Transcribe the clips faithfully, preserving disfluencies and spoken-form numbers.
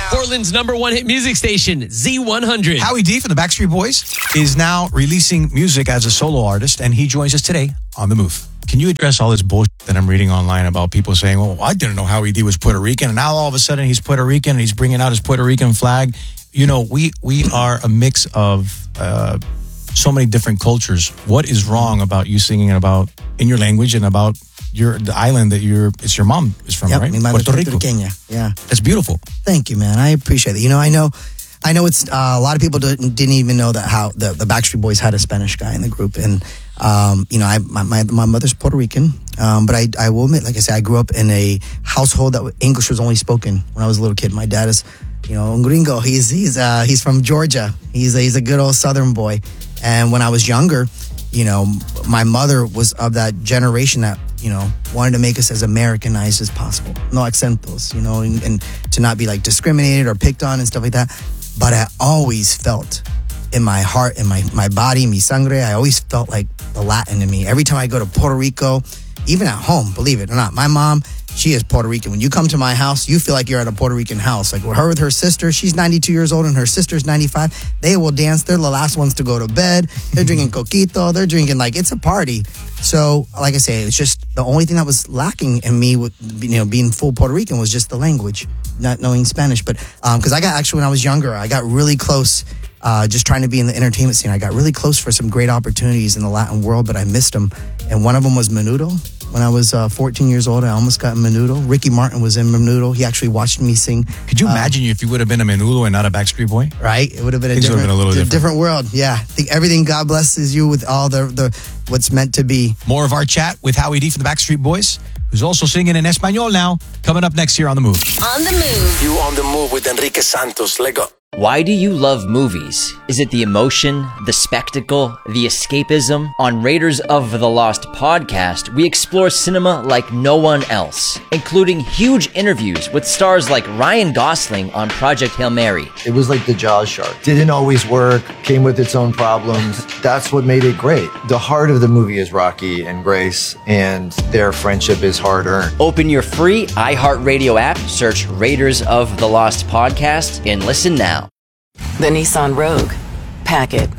Portland's number one hit music station, Z one hundred. Howie D from the Backstreet Boys is now releasing music as a solo artist, and he joins us today on The Move. Can you address all this bullshit that I'm reading online about people saying, well, I didn't know Howie D was Puerto Rican, and now all of a sudden he's Puerto Rican and he's bringing out his Puerto Rican flag? You know, we, we are a mix of uh, so many different cultures. What is wrong about you singing about in your language and about your the island that you're it's your mom is from, yep, right? Mi madre Puerto Rico. Yeah. That's beautiful. Thank you, man. I appreciate it. You know, I know I know it's uh, a lot of people didn't, didn't even know that how the, the Backstreet Boys had a Spanish guy in the group. And, um, you know, I my, my, my mother's Puerto Rican, um, but I, I will admit, like I said, I grew up in a household that English was only spoken when I was a little kid. My dad is, you know, un gringo. He's, he's, uh, he's from Georgia. He's a, he's a good old Southern boy. And when I was younger, you know, my mother was of that generation that, you know, wanted to make us as Americanized as possible. No acentos, you know, and, and to not be like discriminated or picked on and stuff like that. But I always felt in my heart, in my, my body, mi sangre, I always felt like the Latin in me. Every time I go to Puerto Rico, even at home, believe it or not, my mom, she is Puerto Rican. When you come to my house, you feel like you're at a Puerto Rican house. Like with her with her sister, she's ninety-two years old and her sister's ninety-five. They will dance. They're the last ones to go to bed. They're drinking coquito. They're drinking, like, it's a party. So, like I say, it's just the only thing that was lacking in me with, you know, being full Puerto Rican was just the language, not knowing Spanish. But because um, I got actually, when I was younger, I got really close uh, just trying to be in the entertainment scene. I got really close for some great opportunities in the Latin world, but I missed them. And one of them was Menudo. When I was uh, fourteen years old, I almost got Menudo. Ricky Martin was in Menudo. He actually watched me sing. Could you uh, imagine if you would have been a Menudo and not a Backstreet Boy? Right? It would have been a Things different, been a little different. different world. Yeah. I think everything God blesses you with all the, the what's meant to be. More of our chat with Howie D from the Backstreet Boys, who's also singing in Espanol now, coming up next here on The Move. On the Move. You on the move with Enrique Santos. Let go. Why do you love movies? Is it the emotion, the spectacle, the escapism? On Raiders of the Lost podcast, we explore cinema like no one else, including huge interviews with stars like Ryan Gosling on Project Hail Mary. It was like the Jaws shark. Didn't always work, came with its own problems. That's what made it great. The heart of the movie is Rocky and Grace, and their friendship is hard-earned. Open your free iHeartRadio app, search Raiders of the Lost podcast, and listen now. The Nissan Rogue. Pack it.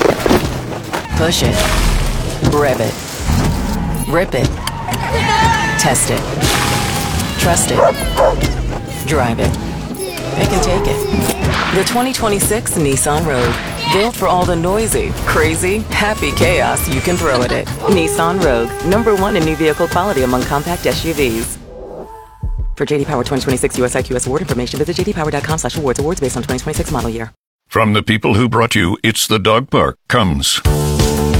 Push it. Rev it. Rip it. Test it. Trust it. Drive it. It can take it. The twenty twenty-six Nissan Rogue. Built for all the noisy, crazy, happy chaos you can throw at it. Nissan Rogue. Number one in new vehicle quality among compact S U Vs. For J D Power twenty twenty-six U S I Q S award information, visit j d power dot com slash awards. Awards based on twenty twenty-six model year. From the people who brought you It's the Dog Park comes